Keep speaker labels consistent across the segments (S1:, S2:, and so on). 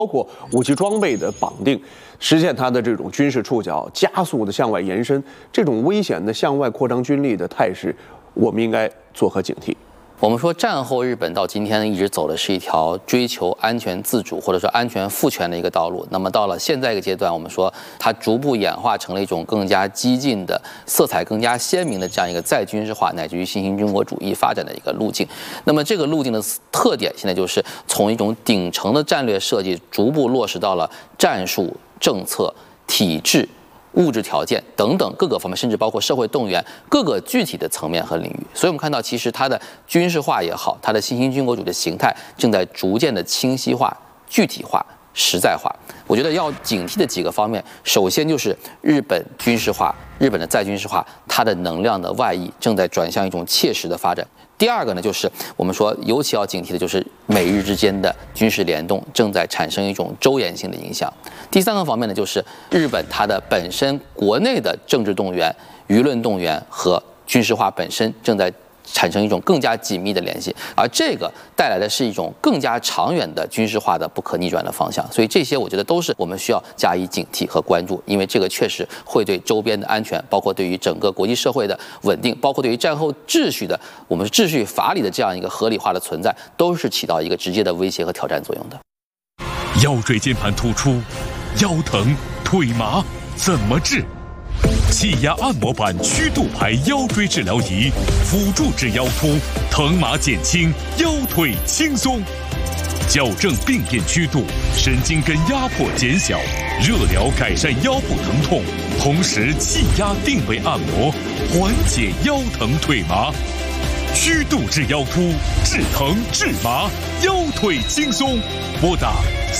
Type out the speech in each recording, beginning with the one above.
S1: 包括武器装备的绑定，实现它的这种军事触角加速的向外延伸，这种危险的向外扩张军力的态势，我们应该作何警惕？
S2: 我们说，战后日本到今天一直走的是一条追求安全自主或者说安全赋权的一个道路。那么到了现在一个阶段，我们说它逐步演化成了一种更加激进的、色彩更加鲜明的这样一个再军事化乃至于新兴军国主义发展的一个路径。那么这个路径的特点，现在就是从一种顶层的战略设计，逐步落实到了战术、政策、体制、物质条件等等各个方面，甚至包括社会动员各个具体的层面和领域。所以我们看到，其实它的军事化也好，它的新兴军国主义的形态正在逐渐的清晰化、具体化、实在化。我觉得要警惕的几个方面，首先就是日本军事化、日本的再军事化，它的能量的外溢正在转向一种切实的发展。第二个呢，就是我们说尤其要警惕的就是美日之间的军事联动正在产生一种周延性的影响。第三个方面呢，就是日本它的本身国内的政治动员、舆论动员和军事化本身正在产生一种更加紧密的联系，而这个带来的是一种更加长远的军事化的不可逆转的方向。所以这些我觉得都是我们需要加以警惕和关注，因为这个确实会对周边的安全，包括对于整个国际社会的稳定，包括对于战后秩序的我们秩序法理的这样一个合理化的存在，都是起到一个直接的威胁和挑战作用的。
S3: 腰椎间盘突出、腰疼、腿麻怎么治？气压按摩板曲度排腰椎治疗仪，辅助治腰突，疼麻减轻，腰腿轻松，矫正病变曲度，神经根压迫减小，热疗改善腰部疼痛，同时气压定位按摩，缓解腰疼腿麻。曲度治腰突，治疼治麻，腰腿轻松。拨打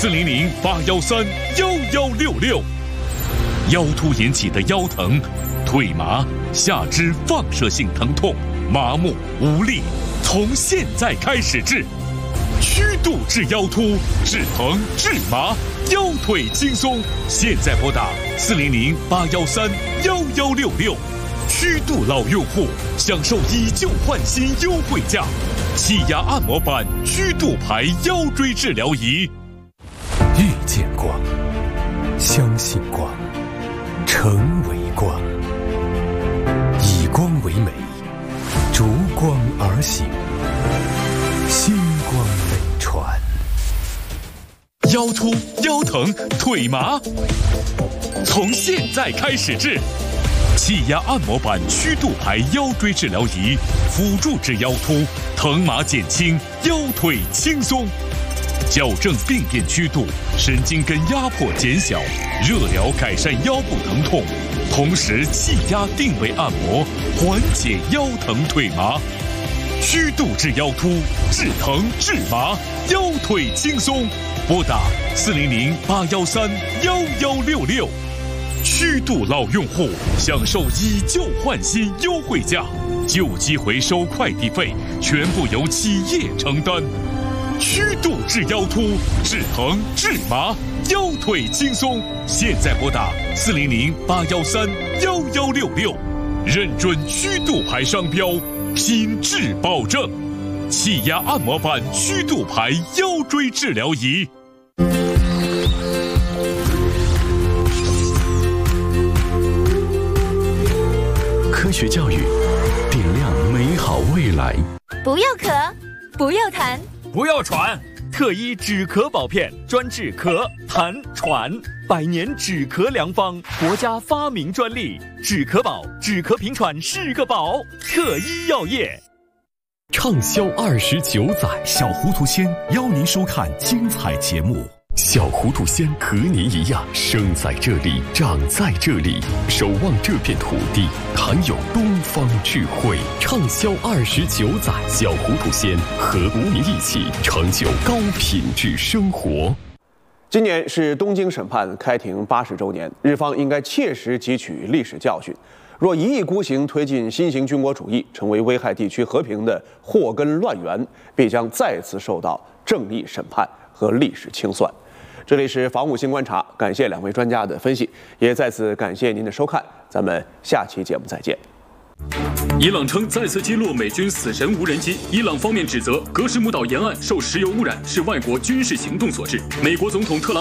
S3: 400-813-1166。腰突引起的腰疼、腿麻、下肢放射性疼痛、麻木无力，从现在开始治。曲度治腰突，治疼治麻，腰腿轻松。现在拨打400-813-1166。曲度老用户享受以旧换新优惠价，气压按摩板曲度排腰椎治疗仪。
S4: 遇见光，相信光，成为光，以光为美，逐光而行，星光美传。
S3: 腰突、腰疼、腿麻，从现在开始治。气压按摩板曲度排腰椎治疗仪，辅助治腰突，疼麻减轻，腰腿轻松。矫正病变曲度，神经根压迫减小，热疗改善腰部疼痛，同时气压定位按摩，缓解腰疼腿麻。曲度治腰突，治疼治麻，腰腿轻松。拨打400-813-1166。曲度老用户享受以旧换新优惠价，旧机回收快递费全部由企业承担。曲度治腰突，治疼治麻，腰腿轻松。现在拨打400-813-1166，认准曲度牌商标，品质保证。气压按摩板曲度牌腰椎治疗仪。
S4: 科学教育，点亮美好未来。
S5: 不要咳，不要痰，
S6: 不要喘，特医止咳宝片专治咳、痰、喘，100年止咳良方，国家发明专利，止咳宝，止咳平喘是个宝。特医药业。
S4: 畅销29载，
S3: 小糊涂仙邀您收看精彩节目。
S4: 小糊涂仙和您一样，生在这里，长在这里，守望这片土地，谈有东方智慧。畅销29载，小糊涂仙和您一起成就高品质生活。
S1: 今年是东京审判开庭80周年，日方应该切实汲取历史教训。若一意孤行推进新型军国主义，成为危害地区和平的祸根乱源，必将再次受到正义审判和历史清算。这里是防务新观察，感谢2位专家的分析，也再次感谢您的收看，咱们下期节目再见。
S3: 伊朗称再次击落美军死神无人机。伊朗方面指责格什姆岛沿岸受石油污染是外国军事行动所致。美国总统特朗普